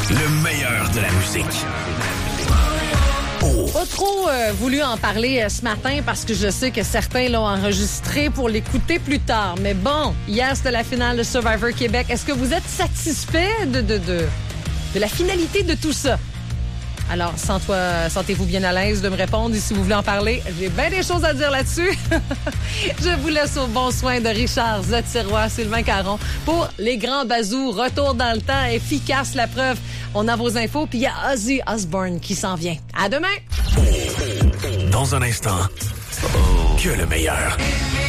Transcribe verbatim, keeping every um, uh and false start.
Le meilleur de la musique. Oh. Pas trop euh, voulu en parler euh, ce matin parce que je sais que certains l'ont enregistré pour l'écouter plus tard. Mais bon, hier, c'était la finale de Survivor Québec. Est-ce que vous êtes satisfait de, de, de, de la finalité de tout ça? Alors, sens-toi, sentez-vous bien à l'aise de me répondre et si vous voulez en parler, j'ai bien des choses à dire là-dessus. Je vous laisse au bon soin de Richard Zetirois, Sylvain Caron pour les grands bazous. Retour dans le temps, efficace la preuve. On a vos infos, puis il y a Ozzy Osbourne qui s'en vient. À demain! Dans un instant, que le meilleur.